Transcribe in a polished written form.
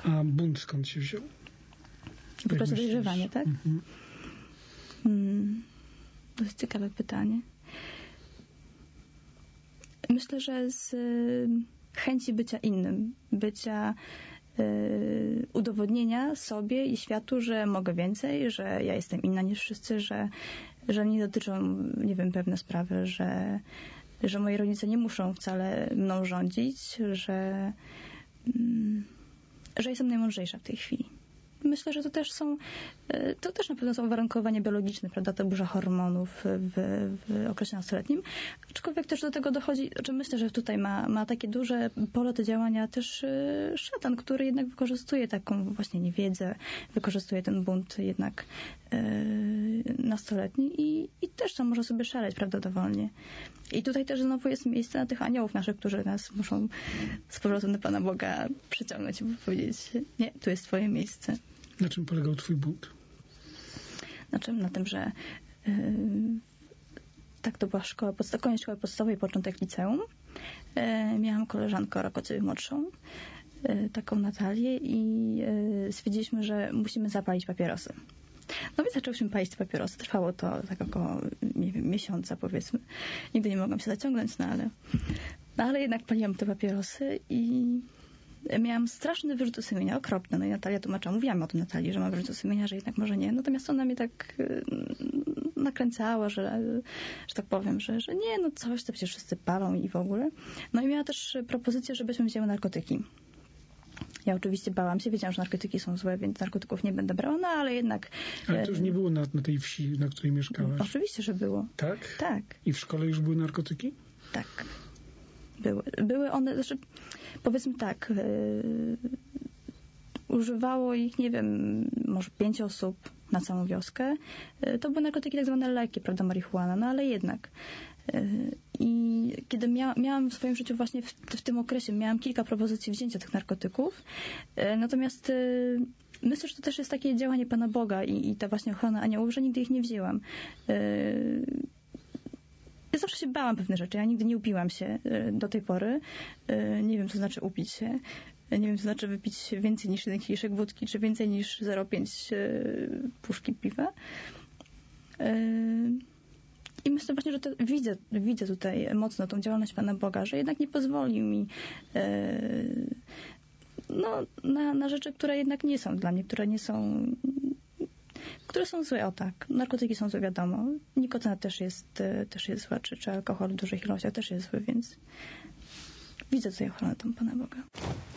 A bunt skąd się wziął? Po prostu dojrzewanie, tak? To jest ciekawe pytanie. Myślę, że z chęci bycia innym, bycia udowodnienia sobie i światu, że mogę więcej, że ja jestem inna niż wszyscy, że mnie dotyczą, nie wiem, pewne sprawy, że moi rodzice nie muszą wcale mną rządzić, że jestem najmądrzejsza w tej chwili. Myślę, że to też na pewno są uwarunkowania biologiczne, prawda, ta burza hormonów w okresie nastoletnim. Aczkolwiek też do tego dochodzi, myślę, że tutaj ma takie duże pole do działania też szatan, który jednak wykorzystuje taką właśnie niewiedzę, wykorzystuje ten bunt jednak nastoletni i też tam może sobie szaleć, prawda, dowolnie. I tutaj też znowu jest miejsce na tych aniołów naszych, którzy nas muszą z powrotem do Pana Boga przyciągnąć i powiedzieć, nie, tu jest twoje miejsce. Na czym polegał twój bunt? Na tym, że tak, to była koniec szkoły podstawowej, początek liceum. Miałam koleżankę rok od siebie młodszą, taką Natalię i stwierdziliśmy, że musimy zapalić papierosy. No więc zaczęłyśmy palić te papierosy. Trwało to tak około, nie wiem, miesiąca, powiedzmy. Nigdy nie mogłam się zaciągnąć, ale jednak paliłam te papierosy i miałam straszny wyrzut sumienia, okropny. No i Natalia tłumaczyła, mówiłam o tym Natalii, że ma wyrzut sumienia, że jednak może nie. Natomiast ona mnie tak nakręcała, że tak powiem, że nie, no coś, to przecież wszyscy palą i w ogóle. No i miała też propozycję, żebyśmy wzięły narkotyki. Ja oczywiście bałam się, wiedziałam, że narkotyki są złe, więc narkotyków nie będę brała, no ale jednak... Ale to już nie było na tej wsi, na której mieszkałaś? Oczywiście, że było. Tak? Tak. I w szkole już były narkotyki? Tak. Były one, powiedzmy tak, używało ich, nie wiem, może 5 osób na całą wioskę. To były narkotyki, tak zwane leki, prawda, marihuana, no ale jednak. I kiedy miałam w swoim życiu właśnie w tym okresie, miałam kilka propozycji wzięcia tych narkotyków, natomiast myślę, że to też jest takie działanie Pana Boga i ta właśnie ochrona aniołów, że nigdy ich nie wzięłam. Ja zawsze się bałam pewnych rzeczy. Ja nigdy nie upiłam się do tej pory. Nie wiem, co znaczy upić się. Nie wiem, co znaczy wypić więcej niż 1 kieliszek wódki, czy więcej niż 0,5 puszki piwa. I myślę właśnie, że widzę tutaj mocno tą działalność Pana Boga, że jednak nie pozwolił mi na rzeczy, które jednak nie są dla mnie, które są złe, o tak. Narkotyki są złe, wiadomo. Nikotyna też jest zła, czy alkohol w dużych ilościach też jest zły, więc widzę tutaj ochronę tam Pana Boga.